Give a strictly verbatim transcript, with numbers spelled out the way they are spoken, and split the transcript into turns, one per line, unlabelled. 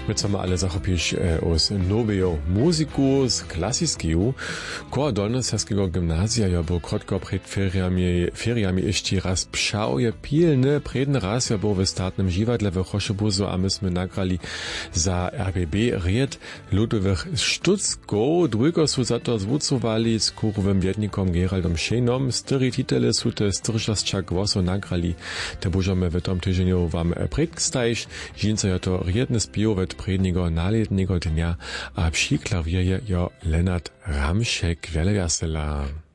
My chcemy ale zachopić e, os nowego muzyku z klasickiego. Koło Dolnoserskiego gimnazja ja był krótko przed feriami, feriami jeszcze raz pszał je pilny. Przedny raz ja był w startnym żiwadle w Choszebuzu, a myśmy nagrali za R B B ried ludowych sztucków. Długo są za to zwucowali z kurowym biednikom Geraldom Šejnom. Styry titele są te styrczasczak głosu nagrali. Te możemy w tym tygodniu wam przedstawić. Żinca ja to riedny spił od predniego naletniego dnia, a przy klawierze jo Lennart Ramschek. Wiele wiasela.